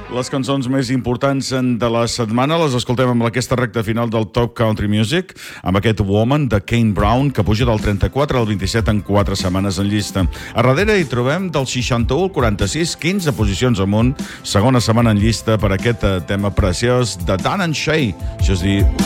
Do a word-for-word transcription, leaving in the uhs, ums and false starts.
Les cançons més importants de la setmana les escoltem amb aquesta recta final del Top Country Music, amb aquest Woman de Kane Brown, que puja del trenta-quatre al vint-i-set en quatre setmanes en llista. A darrere hi trobem del seixanta-u al quaranta-sis, quinze posicions amunt, segona setmana en llista per aquest tema preciós de Dan and Shay. Això és dir,